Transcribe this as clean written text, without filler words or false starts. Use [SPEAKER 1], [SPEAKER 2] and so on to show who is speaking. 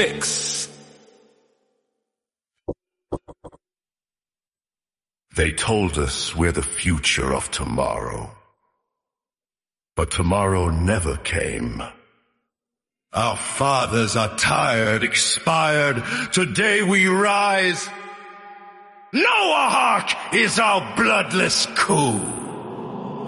[SPEAKER 1] 6.
[SPEAKER 2] They told us we're the future of tomorrow. But tomorrow never came. Our fathers are tired, expired. Today we rise. Noahawk is our bloodless coup.